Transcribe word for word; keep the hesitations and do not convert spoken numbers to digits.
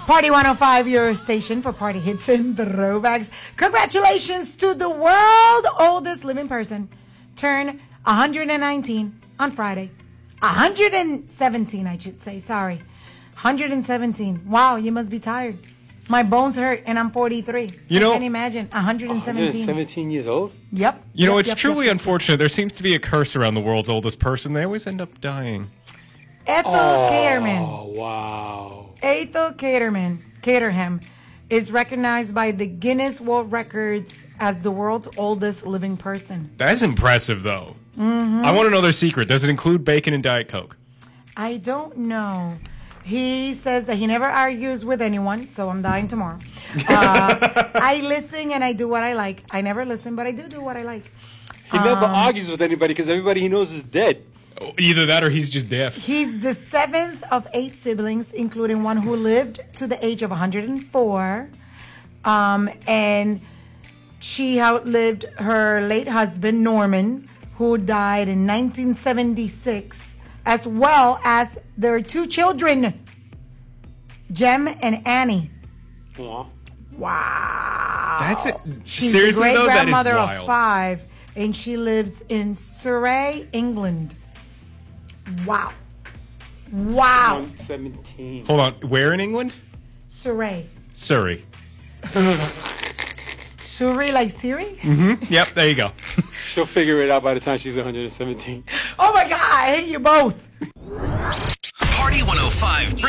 Party one oh five, your station for party hits and throwbacks. Congratulations to the world oldest living person. Turn one hundred nineteen on Friday. one hundred seventeen, I should say. Sorry. one hundred seventeen. Wow, you must be tired. My bones hurt, and I'm forty-three. You know, I can't imagine. one hundred seventeen. one hundred seventeen years old? Yep. You know, yep, it's yep, truly yep, unfortunate. There seems to be a curse around the world's oldest person. They always end up dying. Ethel Oh, Caterman. wow. Ethel Caterman, Caterham, is recognized by the Guinness World Records as the world's oldest living person. That's impressive, though. Mm-hmm. I want to know their secret. Does it include bacon and Diet Coke? I don't know. He says that he never argues with anyone, so I'm dying tomorrow. Uh, I listen and I do what I like. I never listen, but I do do what I like. He never argues with anybody because everybody he knows is dead. Either that or he's just deaf. He's the seventh of eight siblings, including one who lived to the age of one hundred four. Um, and she outlived her late husband, Norman, who died in nineteen seventy-six, as well as their two children, Jem and Annie. Aww. Wow. That's it. She's Seriously, the though, that is great-grandmother wild. of five, and she lives in Surrey, England. Wow. Wow. one seventeen. Hold on. Where in England? Surrey. Surrey. Surrey like Siri? Mm-hmm. Yep, there you go. She'll figure it out by the time she's one hundred seventeen. Oh my God, I hate you both. Party one oh five.